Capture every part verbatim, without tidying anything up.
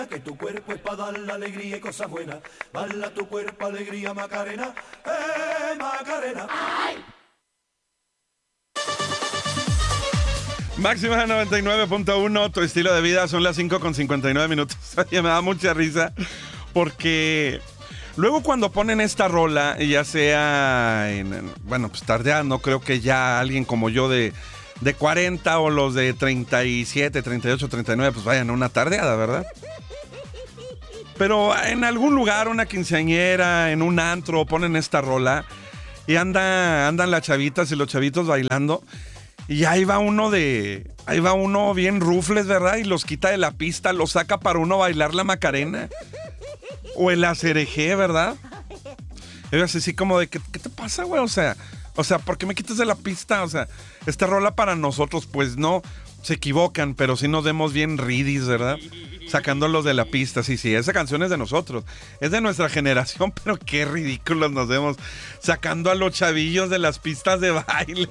Que tu cuerpo es para dar la alegría y cosas buenas. Bala tu cuerpo, alegría, Macarena. ¡Eh, Macarena! Máxima noventa y nueve punto uno, tu estilo de vida. Son las cinco con cincuenta y nueve minutos. Oye, me da mucha risa porque luego cuando ponen esta rola, ya sea en, en, bueno, pues tardeando, creo que ya alguien como yo de, de cuarenta o los de treinta y siete, treinta y ocho, treinta y nueve, pues vayan a una tardeada, ¿verdad? Pero en algún lugar, una quinceañera, en un antro, ponen esta rola y anda, andan las chavitas y los chavitos bailando. Y ahí va uno de... Ahí va uno bien rufles, ¿verdad? Y los quita de la pista, los saca para uno bailar la Macarena. O el acerejé, ¿verdad? Y es así como de, ¿qué, qué te pasa, güey? O sea, o sea, ¿por qué me quitas de la pista? O sea, esta rola para nosotros, pues no, se equivocan, pero sí nos vemos bien ridis, ¿verdad? Sacándolos de la pista, sí, sí, esa canción es de nosotros, es de nuestra generación, pero qué ridículos nos vemos sacando a los chavillos de las pistas de baile.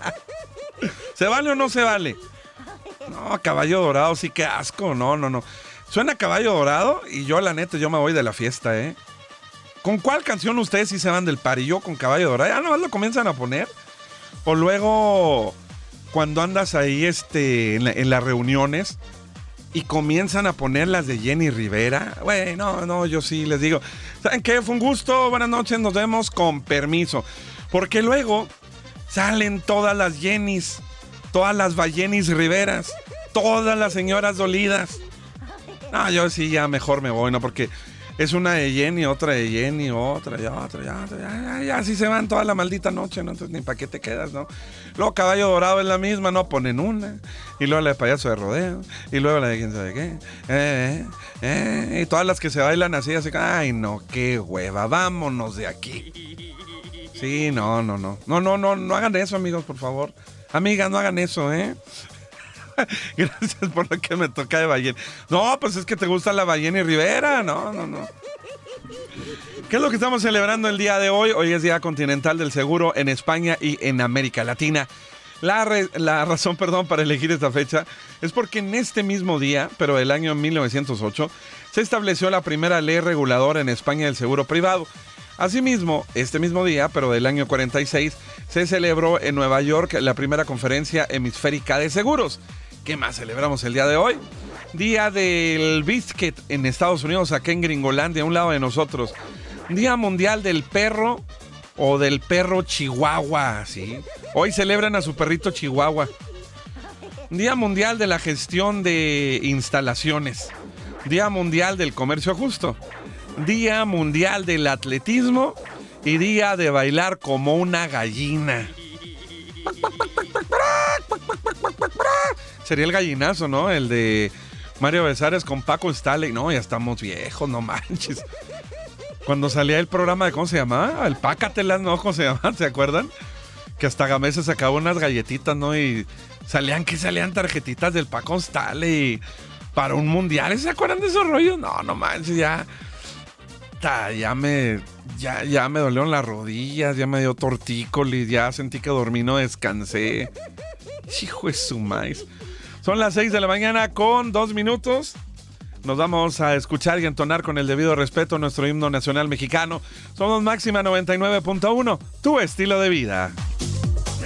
¿Se vale o no se vale? No, Caballo Dorado, sí, qué asco, no, no, no. Suena Caballo Dorado y yo, la neta, yo me voy de la fiesta, ¿eh? ¿Con cuál canción ustedes sí se van del party? Yo con Caballo Dorado, ya nomás lo comienzan a poner. O luego, cuando andas ahí este, en, la, en las reuniones y comienzan a poner las de Jenny Rivera. Güey, no, no, yo sí les digo, ¿saben qué? Fue un gusto, buenas noches, nos vemos, con permiso. Porque luego salen todas las Jennys, todas las Vallenis Riveras, todas las señoras dolidas. No, yo sí ya mejor me voy, ¿no? Porque es una de Jenny, otra de Jenny, otra, ya otra, ya otra, ya, ya, ya, así se van toda la maldita noche, ¿no? Entonces ni para qué te quedas, ¿no? Luego Caballo Dorado es la misma, ¿no? Ponen una, y luego la de Payaso de Rodeo, y luego la de quién sabe qué, eh, eh, eh, y todas las que se bailan así, así, ay, no, qué hueva, vámonos de aquí. Sí, no, no, no, no, no, no, no hagan eso, amigos, por favor. Amigas, no hagan eso, ¿eh? Gracias por lo que me toca de Ballén. No, pues es que te gusta la Ballén y Rivera. No, no, no. ¿Qué es lo que estamos celebrando el día de hoy? Hoy es Día Continental del Seguro en España y en América Latina. La, re, la razón, perdón, para elegir esta fecha es porque en este mismo día, pero del año mil novecientos ocho, se estableció la primera ley reguladora en España del seguro privado. Asimismo, este mismo día, pero del año cuarenta y seis, se celebró en Nueva York la primera conferencia hemisférica de seguros. ¿Qué más celebramos el día de hoy? Día del Biscuit en Estados Unidos, acá en Gringolandia, a un lado de nosotros. Día Mundial del Perro o del Perro Chihuahua, ¿sí? Hoy celebran a su perrito Chihuahua. Día Mundial de la Gestión de Instalaciones. Día Mundial del Comercio Justo. Día Mundial del Atletismo y Día de Bailar como una gallina. Sería el gallinazo, ¿no? El de Mario Besares con Paco Stanley. No, ya estamos viejos, no manches. Cuando salía el programa de, ¿cómo se llamaba? El Pácatelas, ¿no? ¿Cómo se llama? ¿Se acuerdan? Que hasta Gamés se sacaba unas galletitas, ¿no? Y salían, que salían tarjetitas del Paco Stanley para un mundial. ¿Se acuerdan de esos rollos? No, no manches, ya... Ya me, ya, ya me dolieron las rodillas, ya me dio tortícolis, ya sentí que dormí, no descansé. Hijo de su maíz. Son las seis de la mañana con dos minutos. Nos vamos a escuchar y entonar con el debido respeto nuestro himno nacional mexicano. Somos Máxima noventa y nueve punto uno, tu estilo de vida.